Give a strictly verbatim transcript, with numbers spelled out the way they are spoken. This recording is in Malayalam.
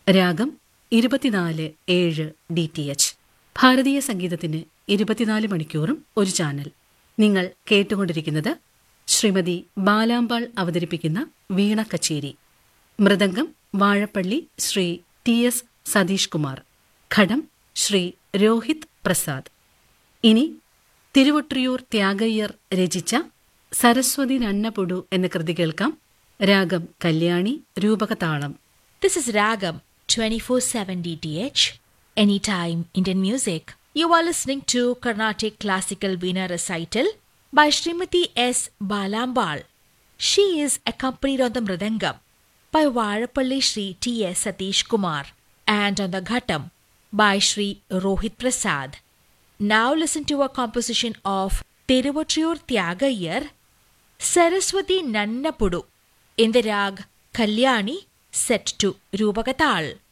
രാഗം ഇരുപത്തിനാല് ഏഴ് ഡി ടി എച്ച്. ഭാരതീയ സംഗീതത്തിന് ഇരുപത്തിനാല് മണിക്കൂറും ഒരു ചാനൽ. നിങ്ങൾ കേട്ടുകൊണ്ടിരിക്കുന്നത് ശ്രീമതി ബാലാമ്പാൾ അവതരിപ്പിക്കുന്ന വീണ കച്ചേരി. Mridangam Vazhappally Shri T S Satheesh Kumar. ഘടം ശ്രീ രോഹിത് പ്രസാദ്. ഇനി തിരുവൊട്രിയൂർ ത്യാഗയ്യർ രചിച്ച സരസ്വതി നന്നപുടു എന്ന കൃതി കേൾക്കാം. രാഗം Kalyani, രൂപകതാളം. This is Ragam twenty-four seven D T H, Anytime Indian Music. You are listening to Carnatic Classical Veena Recital by Srimati S. Balambal. She is accompanied on the Mridangam by Varapalli Shri T S Satish Kumar and on the Ghatam by Shri Rohit Prasad. Now listen to a composition of Tiruvattriyur Tyagayyar, Saraswati Nannapudu in the rag Kalyani, set to Rupakatal.